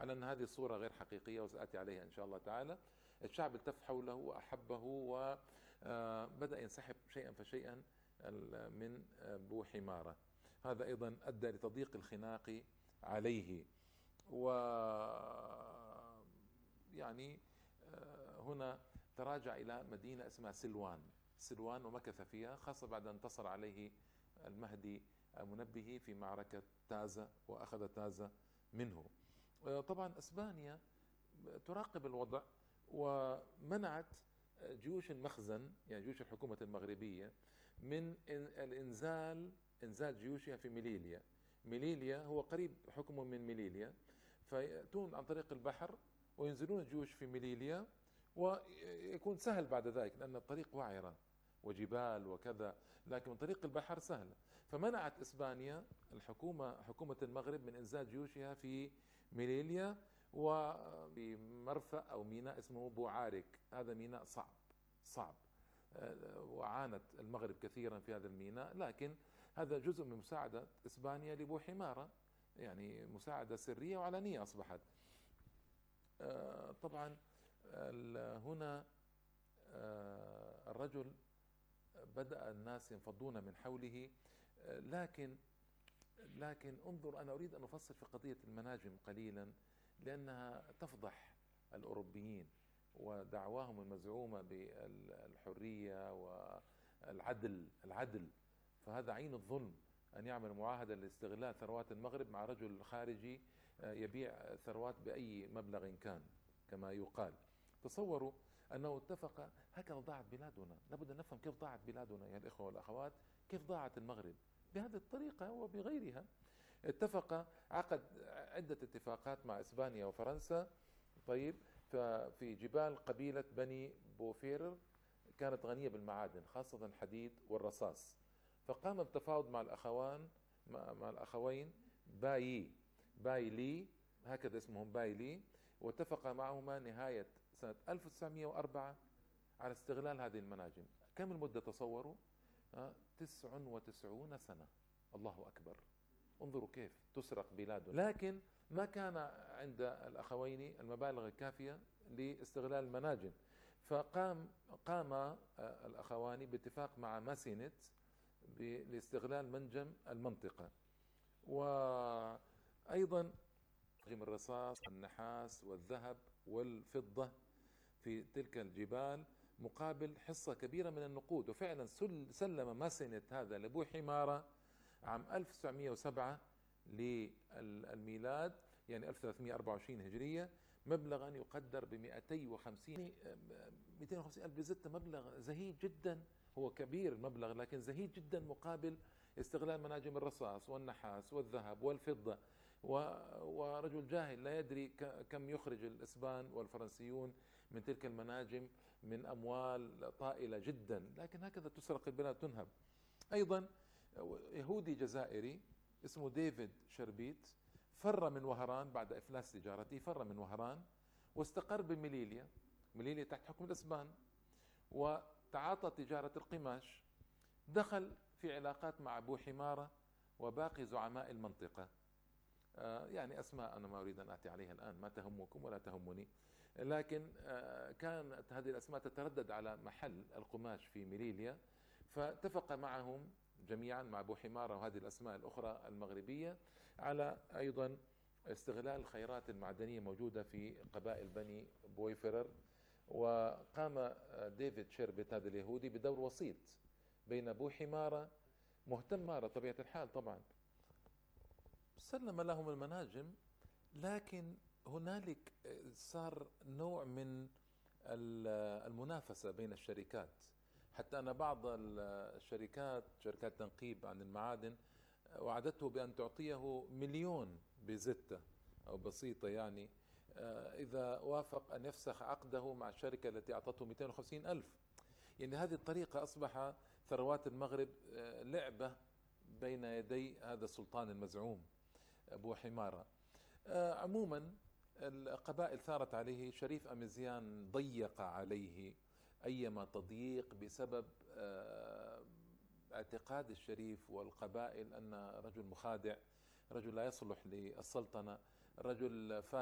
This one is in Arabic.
على أن هذه الصورة غير حقيقية، وسأتي عليها إن شاء الله تعالى. الشعب التف حوله وأحبه، وبدأ ينسحب شيئا فشيئا من بوحمارة. هذا أيضا أدى لتضييق الخناق عليه. و يعني هنا تراجع إلى مدينة اسمها سلوان ومكث فيها، خاصة بعد أن انتصر عليه المهدي المنبهي في معركة تازة وأخذ تازة منه. طبعا إسبانيا تراقب الوضع، ومنعت جيوش المخزن، يعني جيوش الحكومة المغربية، من إنزال جيوشها في ميليليا هو قريب حكمه من ميليليا، فيأتون عن طريق البحر وينزلون الجيوش في ميليليا، ويكون سهل بعد ذلك لأن الطريق وعرة وجبال وكذا، لكن من طريق البحر سهل. فمنعت إسبانيا حكومة المغرب من إنزال جيوشها في ميليليا، وبمرفأ أو ميناء اسمه بوعارك. هذا ميناء صعب، وعانت المغرب كثيرا في هذا الميناء، لكن هذا جزء من مساعدة إسبانيا لبوحمارة، يعني مساعدة سرية وعلنية أصبحت. طبعا هنا الرجل بدأ الناس ينفضون من حوله، لكن انظر، أنا أريد أن أفصل في قضية المناجم قليلا، لأنها تفضح الأوروبيين ودعواهم المزعومة بالحرية والعدل. فهذا عين الظلم أن يعمل معاهدة لاستغلال ثروات المغرب مع رجل خارجي يبيع ثروات بأي مبلغ كان كما يقال. تصوروا أنه اتفق، هكذا ضاعت بلادنا. لابد أن نفهم كيف ضاعت بلادنا يا الإخوة والأخوات، كيف ضاعت المغرب بهذه الطريقة وبغيرها. عقد عدة اتفاقات مع إسبانيا وفرنسا. طيب، ففي جبال قبيلة بني بوفيرر كانت غنية بالمعادن، خاصة الحديد والرصاص، فقام بالتفاوض مع الأخوين بايلي، هكذا اسمهم بايلي، واتفق معهما نهاية سنة 1904 على استغلال هذه المناجم. كم المدة تصوروا؟ 99 سنة. الله أكبر، انظروا كيف تسرق بلادنا. لكن ما كان عند الأخوين المبالغ الكافية لاستغلال المناجم، قام الأخوان باتفاق مع ماسينت لاستغلال منجم المنطقة. وأيضا الرصاص والنحاس والذهب والفضة في تلك الجبال مقابل حصة كبيرة من النقود. وفعلا سلم ماسينت هذا لبوحمارة عام 1907 للميلاد، يعني 1324 هجرية، مبلغا يقدر ب 250 ألف بزتة. مبلغ زهيد جدا، هو كبير المبلغ لكن زهيد جدا مقابل استغلال مناجم الرصاص والنحاس والذهب والفضة. ورجل جاهل لا يدري كم يخرج الإسبان والفرنسيون من تلك المناجم من أموال طائلة جدا، لكن هكذا تسرق البلاد، تنهب. أيضا يهودي جزائري اسمه ديفيد شربيت فر من وهران بعد إفلاس تجارته، فر من وهران واستقر ميليليا تحت حكم الإسبان، وتعاطى تجارة القماش. دخل في علاقات مع أبو حمارة وباقي زعماء المنطقة، يعني أسماء أنا ما أريد أن أتي عليها الآن، ما تهمكم ولا تهمني، لكن كانت هذه الأسماء تتردد على محل القماش في ميليليا. فاتفق معهم جميعا مع أبو حمارة وهذه الأسماء الأخرى المغربية على أيضا استغلال الخيرات المعدنية موجودة في قبائل بني بويفرر. وقام ديفيد شيربت هذا اليهودي بدور وسيط بين أبو حمارة، مهتم على طبيعة الحال طبعا، سلم لهم المناجم، لكن هنالك صار نوع من المنافسة بين الشركات، حتى أن بعض شركات تنقيب عن المعادن وعدته بأن تعطيه 1,000,000 بزتة أو بسيطة، يعني إذا وافق أن يفسخ عقده مع الشركة التي أعطته 250,000. يعني هذه الطريقة أصبح ثروات المغرب لعبة بين يدي هذا السلطان المزعوم أبو حمارة. عموما القبائل ثارت عليه. شريف أميزيان ضيق عليه أيما تضييق بسبب اعتقاد الشريف والقبائل أن رجل مخادع، رجل لا يصلح للسلطنة، رجل فاسد.